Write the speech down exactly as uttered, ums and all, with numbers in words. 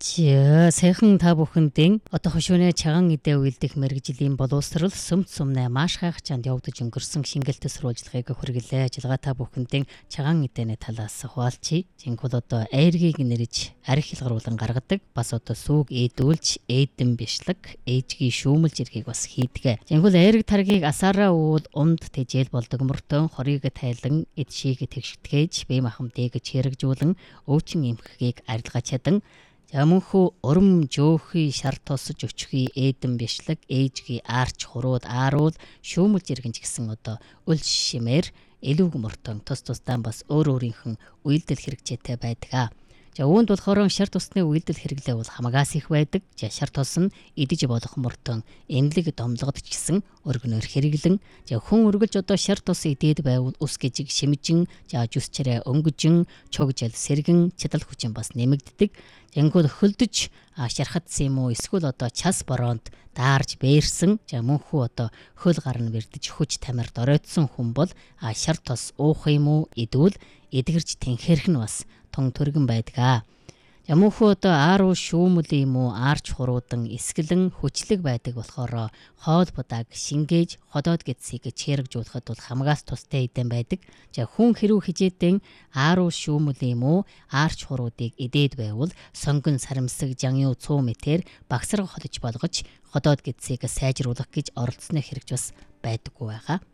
Жаа сайхан та бүхэндээ одоо хошууны чаган идэ үйлдэх мэргэжлийн боловсрол сүмд сумнаа маш хайх чанд явагдаж өнгөрсөн шингэлтэй сурвалжлагыг хүргэлээ. Ажиллагаа та бүхэндээ чаган идэний талаас хуваалцъя. Жинхэнэ одоо айргийг нэрж арх хилгаруулан гаргадаг. Бас одоо сүүг ээдүүлж, ээдэн бишлэг, ээжгийн шүүмэлж ирхийг бас хийдэг. Жинхэнэ айрэг таргийг асаараа уул умд тэжээл болдог мөртөө хорийг тайлан эд шийг тэгштгэж, бие махамдыг чирэгжүүлэн, өөчин эмхэгийг арилгаж чадан Ямунху урам жөөхий шар тосож өчхий ээдэн бишлэг ээжгийн аарч хурууд ааруул шүүмэлж иргэнж гэсэн одоо үл шимээр элүүг мөртөн тус тусдаа бас өөр өөрийнхэн үйлдэл хэрэгжээтэй байдаг. За үүнд болохоор шар тусны үйлдэл хэрэглээ бол хамаагаас их байдаг. За шар тус нь идэж болох мөртөн эмнэлэг домлогод ч гэсэн өргөнөөр хэрэглэн за хүн өргөлж одоо шар тус идээд байвал ус гжиг шимжин за жүс чараа өнгөжин чогжил сэргэн чадал хүчин бас нэмэгддэг. Янгууд хөлдөж шархатсан юм уу эсвэл одоо час бороонд даарж бээрсэн за мөнхүү одоо хөл гарна бэрдэж хүч тамирд оройтсон хүн бол шар тус уух юм уу идвэл эдгэрч тэнхэрх нь бас тун төргөн байдаг. Ямууху одоо ааруу шүүмэл юм уу аарч хуруудан эсгэлэн хүчлэг байдаг болохоор хоол будааг шингээж ходоод гэдсийг чирэгжүүлэхэд бол хамгаас тустай идэм байдаг. За хүн хэрүү хижээдэн ааруу шүүмэл юм уу аарч хуруудыг идээд байвал сонгон сарамсаг жанью цуу мэтэр багсраг холж болгож ходоод гэдсийг сайжруулах гэж оролцсны хэрэгж бас байдаггүй байгаа.